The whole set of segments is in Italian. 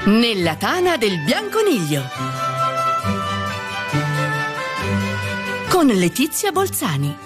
Nella tana del bianconiglio con Letizia Bolzani.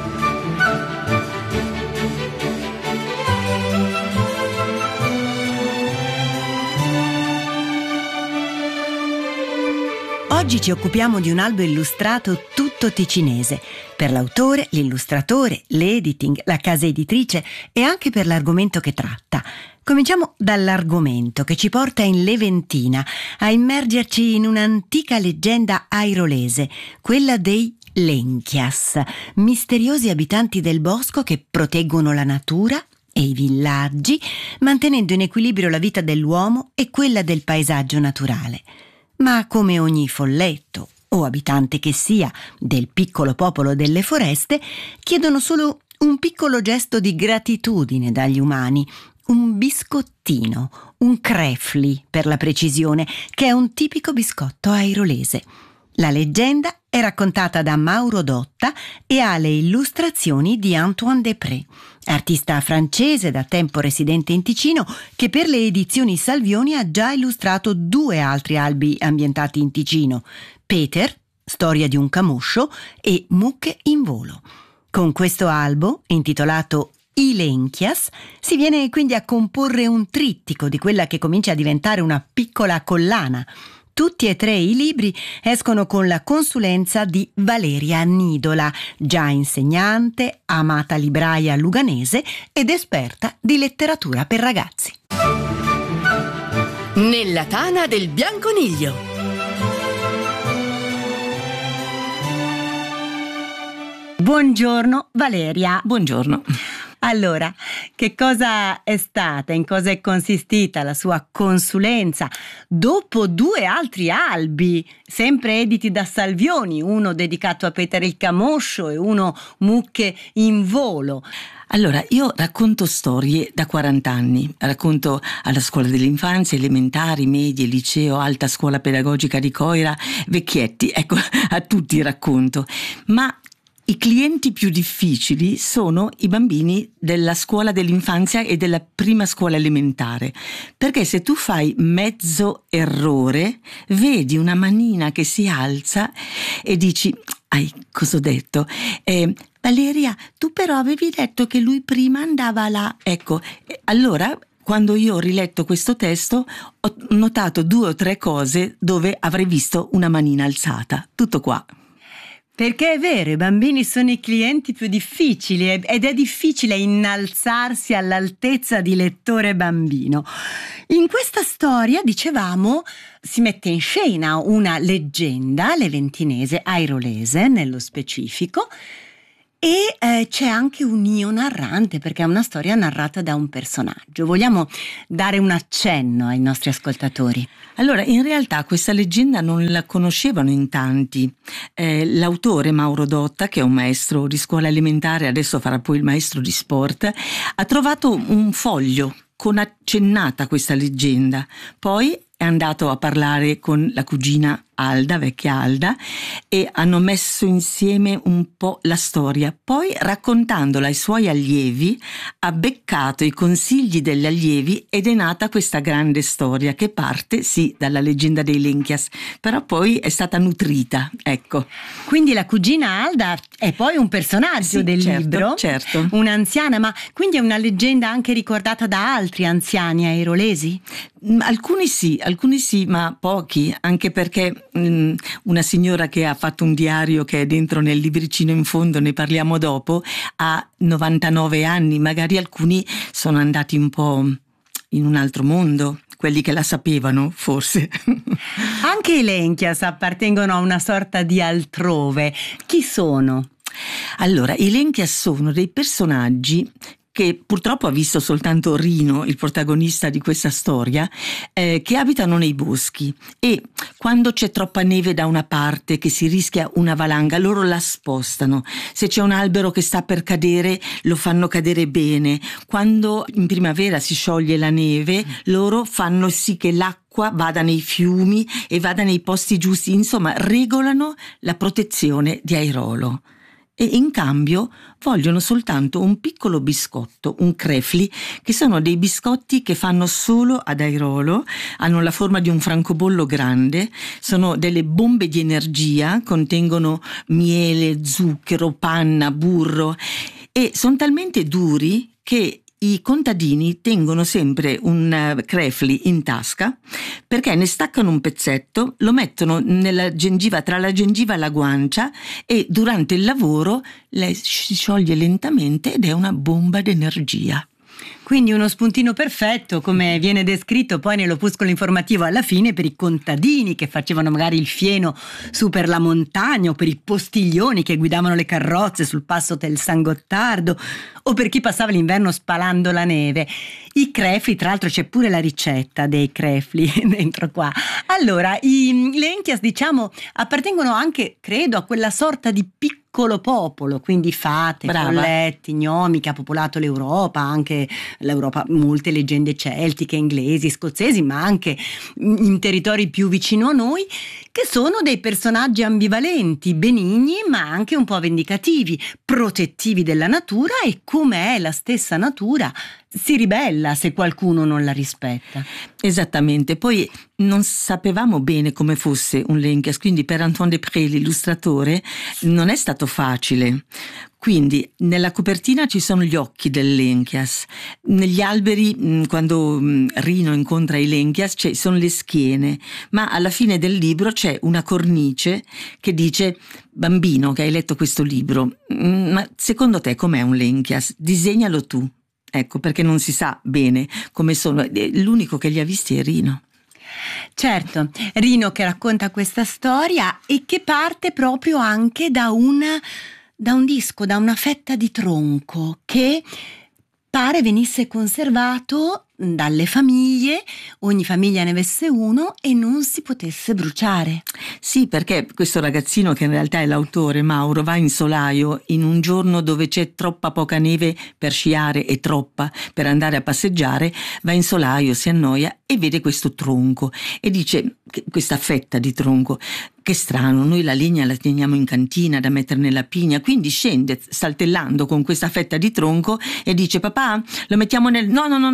Oggi ci occupiamo di un albo illustrato tutto ticinese, per l'autore, l'illustratore, l'editing, la casa editrice e anche per l'argomento che tratta. Cominciamo dall'argomento che ci porta in Leventina a immergerci in un'antica leggenda airolese, quella dei Lenchias, misteriosi abitanti del bosco che proteggono la natura e i villaggi, mantenendo in equilibrio la vita dell'uomo e quella del paesaggio naturale. Ma come ogni folletto o abitante che sia del piccolo popolo delle foreste, chiedono solo un piccolo gesto di gratitudine dagli umani, un biscottino, un crefli per la precisione, che è un tipico biscotto airolese. La leggenda è raccontata da Mauro Dotta e ha le illustrazioni di Antoine Després, artista francese da tempo residente in Ticino, che per le edizioni Salvioni ha già illustrato 2 altri albi ambientati in Ticino: Peter, storia di un camoscio, e Mucche in volo. Con questo albo, intitolato I Lenchias, si viene quindi a comporre un trittico di quella che comincia a diventare una piccola collana. Tutti e 3 i libri escono con la consulenza di Valeria Nidola, già insegnante, amata libraia luganese ed esperta di letteratura per ragazzi. Nella tana del bianconiglio. Buongiorno Valeria. Buongiorno. Allora, che cosa è stata, in cosa è consistita la sua consulenza dopo 2 altri albi, sempre editi da Salvioni, uno dedicato a Peter il Camoscio e uno Mucche in volo? Allora, io racconto storie da 40 anni, racconto alla scuola dell'infanzia, elementari, medie, liceo, alta scuola pedagogica di Coira, vecchietti, ecco, a tutti racconto, ma i clienti più difficili sono i bambini della scuola dell'infanzia e della prima scuola elementare, perché se tu fai mezzo errore, vedi una manina che si alza e dici: cosa ho detto? Valeria, tu però avevi detto che lui prima andava là. Ecco, allora quando io ho riletto questo testo ho notato 2 o 3 cose dove avrei visto una manina alzata. Tutto qua. Perché è vero, i bambini sono i clienti più difficili ed è difficile innalzarsi all'altezza di lettore bambino. In questa storia, dicevamo, si mette in scena una leggenda leventinese, airolese nello specifico, e c'è anche un io narrante, perché è una storia narrata da un personaggio. Vogliamo dare un accenno ai nostri ascoltatori? Allora, in realtà questa leggenda non la conoscevano in tanti. L'autore Mauro Dotta, che è un maestro di scuola elementare, adesso farà poi il maestro di sport, ha trovato un foglio con accennata questa leggenda. Poi è andato a parlare con la cugina Alda, vecchia Alda, e hanno messo insieme un po' la storia. Poi, raccontandola ai suoi allievi, ha beccato i consigli degli allievi ed è nata questa grande storia che parte, sì, dalla leggenda dei Lenchias, però poi è stata nutrita, ecco. Quindi la cugina Alda è poi un personaggio del libro, certo. Un'anziana, ma quindi è una leggenda anche ricordata da altri anziani airolesi? Alcuni sì, ma pochi, anche perché una signora che ha fatto un diario che è dentro nel libricino in fondo, ne parliamo dopo, ha 99 anni, magari alcuni sono andati un po' in un altro mondo, quelli che la sapevano forse. Anche i Lenchias appartengono a una sorta di altrove. Chi sono? Allora, i Lenchias sono dei personaggi che purtroppo ha visto soltanto Rino, il protagonista di questa storia, che abitano nei boschi, e quando c'è troppa neve da una parte, che si rischia una valanga, loro la spostano. Se c'è un albero che sta per cadere, lo fanno cadere bene. Quando in primavera si scioglie la neve, loro fanno sì che l'acqua vada nei fiumi e vada nei posti giusti, insomma regolano la protezione di Airolo. e in cambio vogliono soltanto un piccolo biscotto, un crefli, che sono dei biscotti che fanno solo ad Airolo, hanno la forma di un francobollo grande, sono delle bombe di energia, contengono miele, zucchero, panna, burro e sono talmente duri che i contadini tengono sempre un crefli in tasca perché ne staccano un pezzetto, lo mettono nella gengiva, tra la gengiva e la guancia, e durante il lavoro lei si scioglie lentamente ed è una bomba d'energia. Quindi uno spuntino perfetto, come viene descritto poi nell'opuscolo informativo alla fine, per i contadini che facevano magari il fieno su per la montagna, o per i postiglioni che guidavano le carrozze sul passo del San Gottardo, o per chi passava l'inverno spalando la neve. I crefli, tra l'altro c'è pure la ricetta dei crefli dentro qua. Allora, le Enchias, diciamo, appartengono anche, credo, a quella sorta di piccolo popolo, quindi fate, folletti, gnomi, che ha popolato l'Europa, anche l'Europa, molte leggende celtiche, inglesi, scozzesi, ma anche in territori più vicino a noi, che sono dei personaggi ambivalenti, benigni, ma anche un po' vendicativi, protettivi della natura, e come è la stessa natura si ribella se qualcuno non la rispetta. Esattamente, poi non sapevamo bene come fosse un l'Enchias, quindi per Antoine Desprez, l'illustratore, non è stato facile. Quindi nella copertina ci sono gli occhi dell'Enchias, negli alberi quando Rino incontra i l'Enchias ci sono le schiene, ma alla fine del libro c'è una cornice che dice: bambino che hai letto questo libro, ma secondo te com'è un l'Enchias? Disegnalo tu. Ecco, perché non si sa bene come sono, l'unico che li ha visti è Rino. Certo, Rino che racconta questa storia e che parte proprio anche da un disco, da una fetta di tronco che pare venisse conservato dalle famiglie, ogni famiglia ne avesse uno, e non si potesse bruciare. Sì, perché questo ragazzino, che in realtà è l'autore, Mauro, va in solaio in un giorno dove c'è troppa poca neve per sciare e troppa per andare a passeggiare, va in solaio, si annoia e vede questo tronco e dice: questa fetta di tronco, che strano, noi la legna la teniamo in cantina da mettere nella pigna. Quindi scende saltellando con questa fetta di tronco e dice: papà, lo mettiamo nel...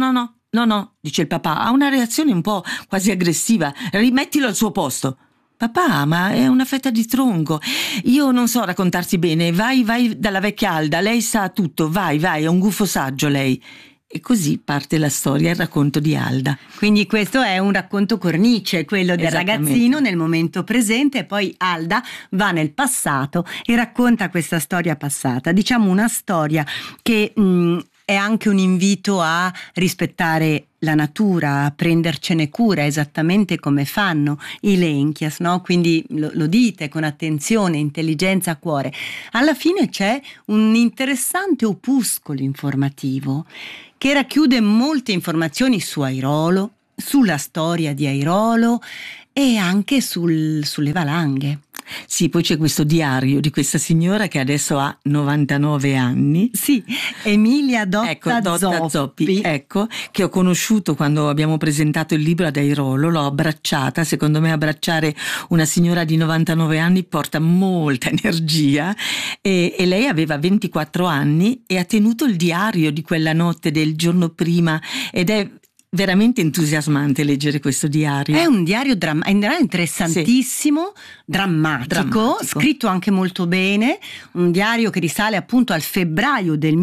No, dice il papà, ha una reazione un po' quasi aggressiva, rimettilo al suo posto. Papà, ma è una fetta di tronco, io non so raccontarti bene, vai dalla vecchia Alda, lei sa tutto, vai, è un gufo saggio lei. E così parte la storia, il racconto di Alda. Quindi questo è un racconto cornice, quello del ragazzino nel momento presente, e poi Alda va nel passato e racconta questa storia passata. Diciamo una storia che è anche un invito a rispettare la natura, a prendercene cura, esattamente come fanno i l'Enchias, no? Quindi lo dite con attenzione, intelligenza a cuore. Alla fine c'è un interessante opuscolo informativo che racchiude molte informazioni su Airolo, sulla storia di Airolo e anche sulle valanghe. Sì, poi c'è questo diario di questa signora che adesso ha 99 anni. Sì, Emilia Dotta Zoppi. Ecco, che ho conosciuto quando abbiamo presentato il libro ad Airolo, l'ho abbracciata. Secondo me abbracciare una signora di 99 anni porta molta energia, e lei aveva 24 anni e ha tenuto il diario di quella notte, del giorno prima, ed è veramente entusiasmante leggere questo diario. È un diario interessantissimo, sì. drammatico, scritto anche molto bene, un diario che risale appunto al febbraio del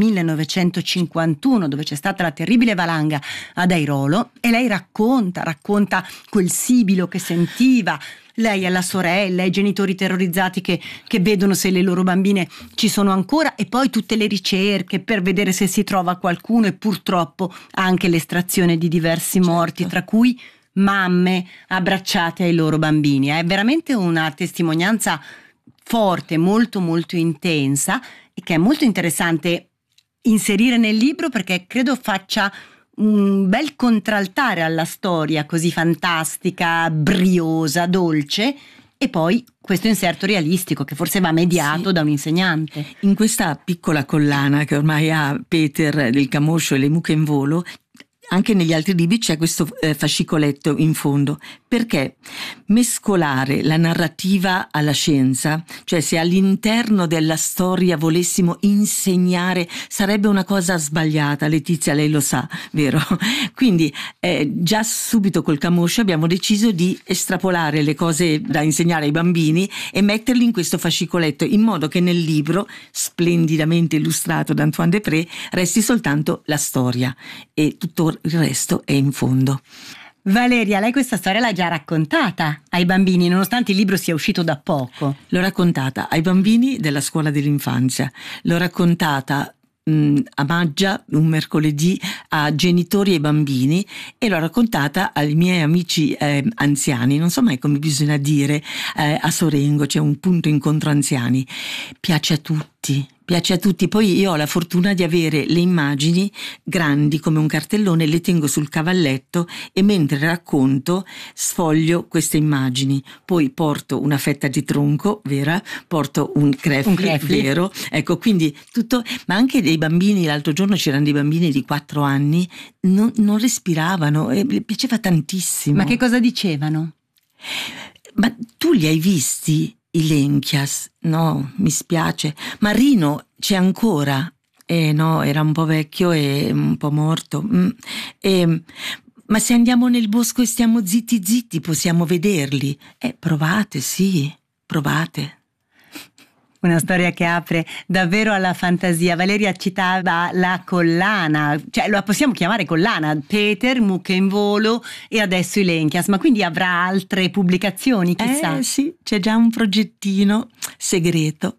1951, dove c'è stata la terribile valanga ad Airolo, e lei racconta quel sibilo che sentiva. Lei ha la sorella, i genitori terrorizzati che vedono se le loro bambine ci sono ancora, e poi tutte le ricerche per vedere se si trova qualcuno, e purtroppo anche l'estrazione di diversi morti, tra cui mamme abbracciate ai loro bambini. È veramente una testimonianza forte, molto molto intensa, e che è molto interessante inserire nel libro, perché credo faccia un bel contraltare alla storia così fantastica, briosa, dolce, e poi questo inserto realistico che forse va mediato da un insegnante. In questa piccola collana che ormai ha Peter del Camoscio e le mucche in volo, anche negli altri libri c'è questo fascicoletto in fondo, perché mescolare la narrativa alla scienza, cioè se all'interno della storia volessimo insegnare, sarebbe una cosa sbagliata. Letizia, lei lo sa, vero? Quindi già subito col Camoscio abbiamo deciso di estrapolare le cose da insegnare ai bambini e metterli in questo fascicoletto, in modo che nel libro, splendidamente illustrato da Antoine Desprez, resti soltanto la storia e tutto il resto è in fondo. Valeria, lei questa storia l'ha già raccontata ai bambini, nonostante il libro sia uscito da poco. L'ho raccontata ai bambini della scuola dell'infanzia, l'ho raccontata a Maggia, un mercoledì, a genitori e bambini, e l'ho raccontata ai miei amici anziani, non so mai come bisogna dire, a Sorengo c'è un punto incontro anziani. Piace a tutti. Poi io ho la fortuna di avere le immagini grandi come un cartellone, le tengo sul cavalletto e mentre racconto sfoglio queste immagini. Poi porto una fetta di tronco vera, porto un crefli vero, ecco, quindi tutto. Ma anche dei bambini, l'altro giorno c'erano dei bambini di 4 anni, non respiravano e mi piaceva tantissimo. Ma che cosa dicevano? Ma tu li hai visti? I Lenchias? No, mi spiace. Marino c'è ancora? No, era un po' vecchio e un po' morto. Ma se andiamo nel bosco e stiamo zitti, possiamo vederli? Provate, sì, provate. Una storia che apre davvero alla fantasia. Valeria citava la collana, cioè la possiamo chiamare collana, Peter, Mucche in volo e adesso i Lenchias, ma quindi avrà altre pubblicazioni, chissà? Sì, c'è già un progettino segreto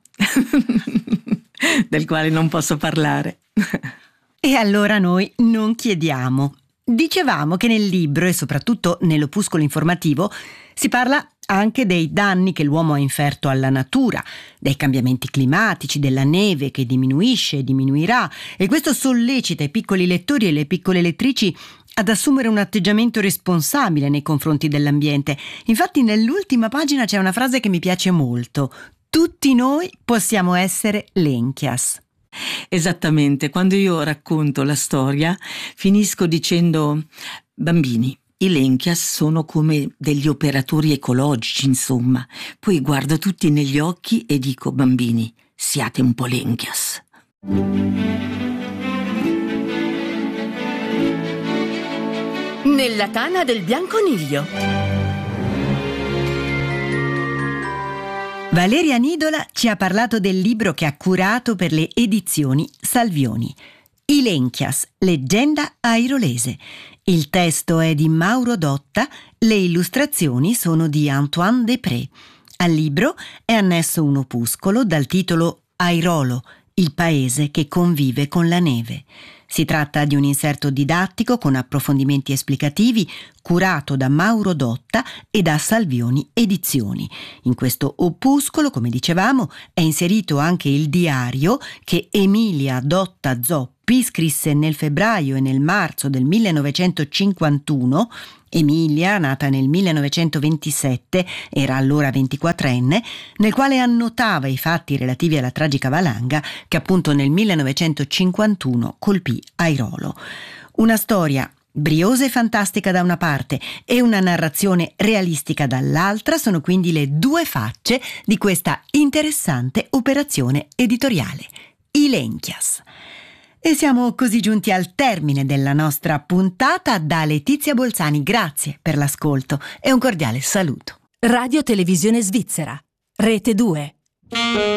del quale non posso parlare. E allora noi non chiediamo. Dicevamo che nel libro e soprattutto nell'opuscolo informativo si parla anche dei danni che l'uomo ha inferto alla natura, dei cambiamenti climatici, della neve che diminuisce e diminuirà, e questo sollecita i piccoli lettori e le piccole lettrici ad assumere un atteggiamento responsabile nei confronti dell'ambiente. Infatti nell'ultima pagina c'è una frase che mi piace molto: tutti noi possiamo essere Lenchias. Esattamente, quando io racconto la storia finisco dicendo: bambini, i Lenchias sono come degli operatori ecologici, insomma. Poi guardo tutti negli occhi e dico: bambini, siate un po' Lenchias. Nella tana del bianconiglio. Valeria Nidola ci ha parlato del libro che ha curato per le edizioni Salvioni, I Lenchias, leggenda airolese. Il testo è di Mauro Dotta, le illustrazioni sono di Antoine Desprez. Al libro è annesso un opuscolo dal titolo Airolo, il paese che convive con la neve. Si tratta di un inserto didattico con approfondimenti esplicativi curato da Mauro Dotta e da Salvioni Edizioni. In questo opuscolo, come dicevamo, è inserito anche il diario che Emilia Dotta Zoppi scrisse nel febbraio e nel marzo del 1951. Emilia, nata nel 1927, era allora 24enne, nel quale annotava i fatti relativi alla tragica valanga che appunto nel 1951 colpì Airolo. Una storia briosa e fantastica da una parte e una narrazione realistica dall'altra sono quindi le due facce di questa interessante operazione editoriale. I Lenchias. E siamo così giunti al termine della nostra puntata. Da Letizia Bolzani, grazie per l'ascolto e un cordiale saluto. Radio Televisione Svizzera, Rete 2.